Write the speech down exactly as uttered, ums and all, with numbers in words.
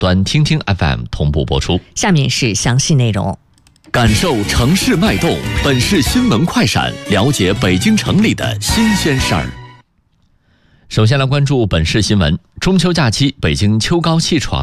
短听听 F M 同步播出。 下面是详细内容。 感受城市脉动，本市新闻快闪，了解北京城里的新鲜事儿。首先来关注本市新闻。中秋假期，北京秋高气爽。